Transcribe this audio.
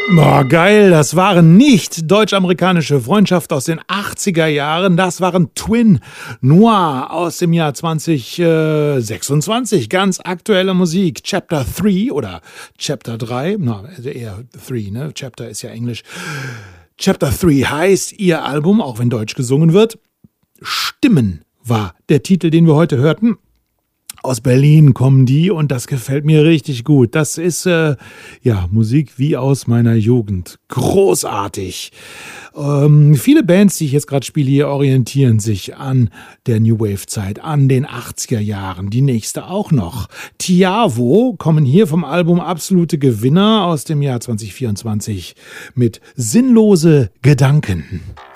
Boah, geil, das waren nicht deutsch-amerikanische Freundschaft aus den 80er Jahren, das waren Twin Noir aus dem Jahr 2026. Ganz aktuelle Musik. Chapter 3 oder Chapter 3, also eher 3, ne? Chapter ist ja Englisch. Chapter 3 heißt ihr Album, auch wenn Deutsch gesungen wird. Stimmen war der Titel, den wir heute hörten. Aus Berlin kommen die und das gefällt mir richtig gut. Das ist Musik wie aus meiner Jugend. Großartig. Viele Bands, die ich jetzt gerade spiele hier, orientieren sich an der New Wave-Zeit, an den 80er Jahren. Die nächste auch noch. Tiavo kommen hier vom Album Absolute Gewinner aus dem Jahr 2024 mit Sinnlose Gedanken.